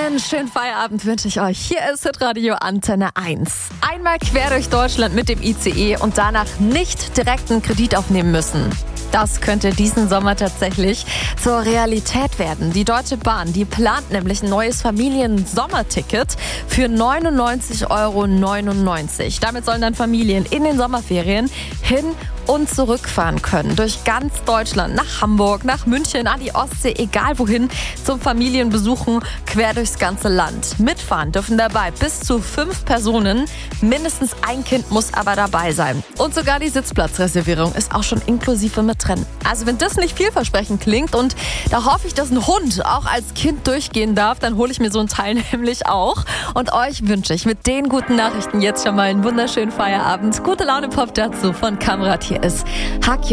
Einen schönen Feierabend wünsche ich euch. Hier ist Hitradio Antenne 1. Einmal quer durch Deutschland mit dem ICE und danach nicht direkt einen Kredit aufnehmen müssen. Das könnte diesen Sommer tatsächlich zur Realität werden. Die Deutsche Bahn, die plant nämlich ein neues Familien-Sommerticket für 99,99 €. Damit sollen dann Familien in den Sommerferien hin und zurückfahren können. Durch ganz Deutschland, nach Hamburg, nach München, an die Ostsee, egal wohin, zum Familienbesuchen quer durchs ganze Land. Mitfahren dürfen dabei bis zu 5 Personen. Mindestens ein Kind muss aber dabei sein. Und sogar die Sitzplatzreservierung ist auch schon inklusive mit drin. Also wenn das nicht vielversprechend klingt und da hoffe ich, dass ein Hund auch als Kind durchgehen darf, dann hole ich mir so ein Teil nämlich auch. Und euch wünsche ich mit den guten Nachrichten jetzt schon mal einen wunderschönen Feierabend. Gute Laune Pop dazu von Kamrat. Hier ist Hack